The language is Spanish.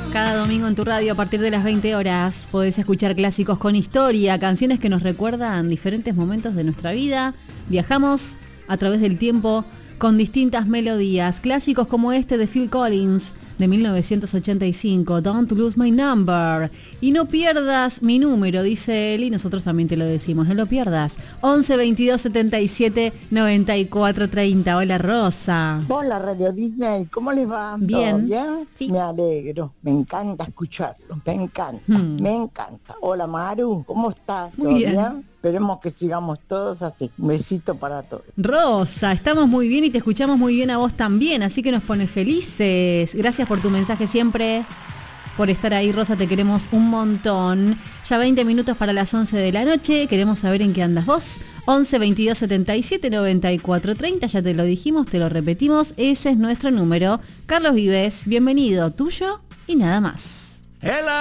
Cada domingo en tu radio a partir de las 20 horas podés escuchar clásicos con historia, canciones que nos recuerdan diferentes momentos de nuestra vida. Viajamos a través del tiempo con distintas melodías, clásicos como este de Phil Collins de 1985, Don't Lose My Number. Y no pierdas mi número, dice él, y nosotros también te lo decimos, no lo pierdas. 11 22 77 94 30. Hola, Rosa. Hola, Radio Disney, ¿cómo les va? Bien. ¿Todo bien? Sí. Me alegro, me encanta escucharlos, me encanta. Hola, Maru, ¿cómo estás? Muy ¿Todo bien. Esperemos que sigamos todos así. Un besito para todos. Rosa, estamos muy bien y te escuchamos muy bien a vos también, así que nos pone felices. Gracias por tu mensaje siempre, por estar ahí, Rosa, te queremos un montón. Ya 20 minutos para las 11 de la noche, queremos saber en qué andas vos. 11 22 77 94 30, ya te lo dijimos, te lo repetimos, ese es nuestro número. Carlos Vives, bienvenido, tuyo y nada más.